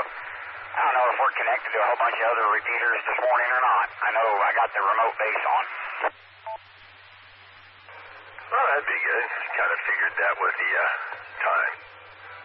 I don't know if we're connected to a whole bunch of other repeaters this morning or not. I know I got the remote base on. Oh, that'd be good. Kind of figured that was the time.